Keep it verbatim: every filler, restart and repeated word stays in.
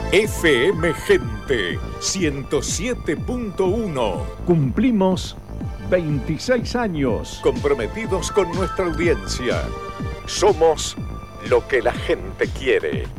F M Gente ciento siete punto uno. Cumplimos veintiséis años. Comprometidos con nuestra audiencia. Somos lo que la gente quiere.